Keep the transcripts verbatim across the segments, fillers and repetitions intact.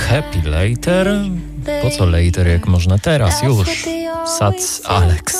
Happy Later? Po co later, jak można teraz, już? Sad Alex.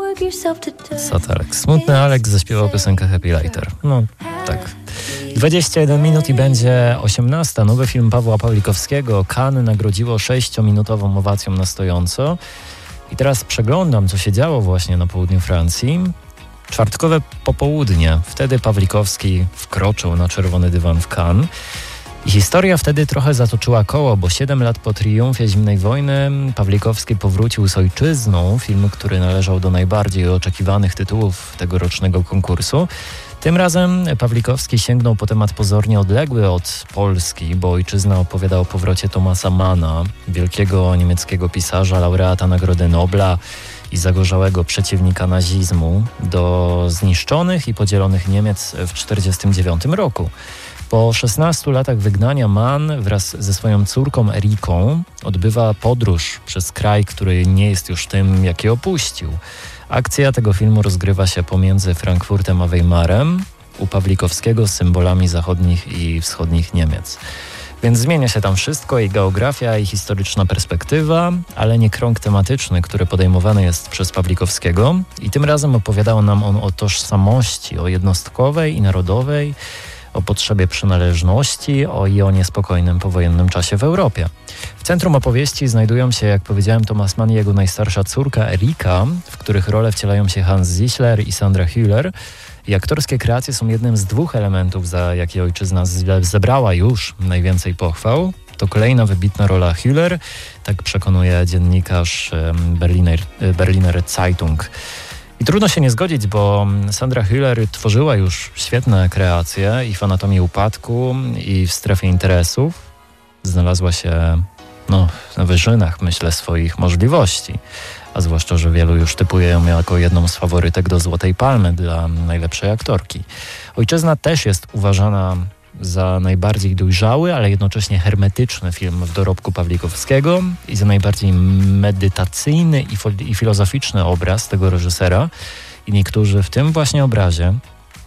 Sad Alex. Smutny Alex zaśpiewał piosenkę Happy Later. No, tak. dwadzieścia jeden minut i będzie osiemnasta. Nowy film Pawła Pawlikowskiego Cannes nagrodziło sześciominutową owacją na stojąco. I teraz przeglądam, co się działo właśnie na południu Francji. Czwartkowe popołudnie. Wtedy Pawlikowski wkroczył na czerwony dywan w Cannes. I historia wtedy trochę zatoczyła koło, bo siedem lat po triumfie zimnej wojny Pawlikowski powrócił z Ojczyzną, film, który należał do najbardziej oczekiwanych tytułów tegorocznego konkursu. Tym razem Pawlikowski sięgnął po temat pozornie odległy od Polski, bo Ojczyzna opowiada o powrocie Thomasa Manna, wielkiego niemieckiego pisarza, laureata Nagrody Nobla i zagorzałego przeciwnika nazizmu, do zniszczonych i podzielonych Niemiec w tysiąc dziewięćset czterdziestym dziewiątym roku. Po szesnastu latach wygnania Mann wraz ze swoją córką Eriką odbywa podróż przez kraj, który nie jest już tym, jaki opuścił. Akcja tego filmu rozgrywa się pomiędzy Frankfurtem a Weimarem, u Pawlikowskiego z symbolami zachodnich i wschodnich Niemiec. Więc zmienia się tam wszystko, i geografia, i historyczna perspektywa, ale nie krąg tematyczny, który podejmowany jest przez Pawlikowskiego. I tym razem opowiadał nam on o tożsamości, o jednostkowej i narodowej, o potrzebie przynależności, o i o niespokojnym powojennym czasie w Europie. W centrum opowieści znajdują się, jak powiedziałem, Thomas Mann i jego najstarsza córka Erika, w których role wcielają się Hans Ziesler i Sandra Hüller. I aktorskie kreacje są jednym z dwóch elementów, za jakie Ojczyzna zebrała już najwięcej pochwał. To kolejna wybitna rola Hüller, tak przekonuje dziennikarz Berliner, Berliner Zeitung. I trudno się nie zgodzić, bo Sandra Hüller tworzyła już świetne kreacje i w Anatomii Upadku, i w Strefie Interesów. Znalazła się no, na wyżynach, myślę, swoich możliwości. A zwłaszcza, że wielu już typuje ją jako jedną z faworytek do Złotej Palmy dla najlepszej aktorki. Ojczyzna też jest uważana za najbardziej dojrzały, ale jednocześnie hermetyczny film w dorobku Pawlikowskiego i za najbardziej medytacyjny i, fo- i filozoficzny obraz tego reżysera. I niektórzy w tym właśnie obrazie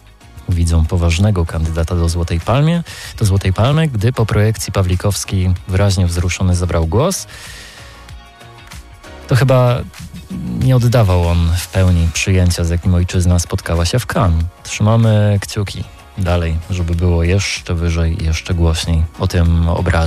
widzą poważnego kandydata do Złotej Palmy, do Złotej Palmy, gdy po projekcji Pawlikowski wyraźnie wzruszony zabrał głos. To chyba nie oddawał on w pełni przyjęcia, z jakim Ojczyzna spotkała się w Cannes. Trzymamy kciuki dalej, żeby było jeszcze wyżej i jeszcze głośniej o tym obrazie.